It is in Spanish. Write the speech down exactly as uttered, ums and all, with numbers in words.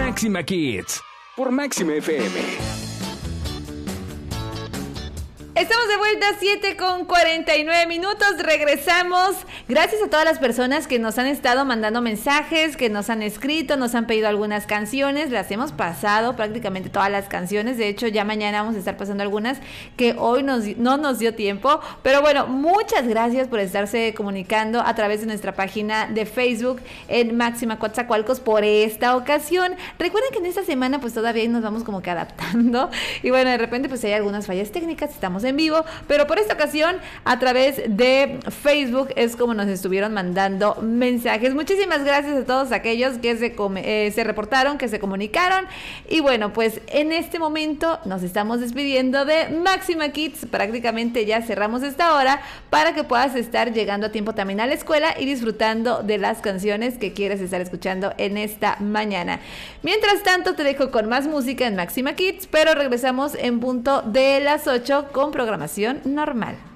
Máxima Kids por Máxima F M. Estamos de vuelta, siete con cuarenta y nueve minutos, regresamos. Gracias a todas las personas que nos han estado mandando mensajes, que nos han escrito, nos han pedido algunas canciones. Las hemos pasado prácticamente todas las canciones. De hecho, ya mañana vamos a estar pasando algunas que hoy nos, no nos dio tiempo. Pero bueno, muchas gracias por estarse comunicando a través de nuestra página de Facebook en Máxima Coatzacoalcos por esta ocasión. Recuerden que en esta semana pues todavía nos vamos como que adaptando. Y bueno, de repente pues hay algunas fallas técnicas, estamos en vivo, pero por esta ocasión a través de Facebook es como nos estuvieron mandando mensajes. Muchísimas gracias a todos aquellos que se, eh, se reportaron, que se comunicaron, y bueno, pues en este momento nos estamos despidiendo de Máxima Kids. Prácticamente ya cerramos esta hora para que puedas estar llegando a tiempo también a la escuela y disfrutando de las canciones que quieres estar escuchando en esta mañana. Mientras tanto te dejo con más música en Máxima Kids, pero regresamos en punto de las ocho con programación normal.